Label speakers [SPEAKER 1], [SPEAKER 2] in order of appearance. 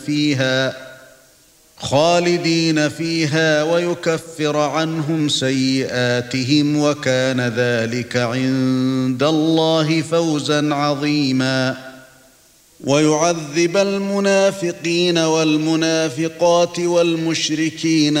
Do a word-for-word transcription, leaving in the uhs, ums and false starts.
[SPEAKER 1] فيها خالدين فيها ويكفر عنهم سيئاتهم وكان ذلك عند الله فوزا عظيما ويعذب المنافقين والمنافقات والمشركين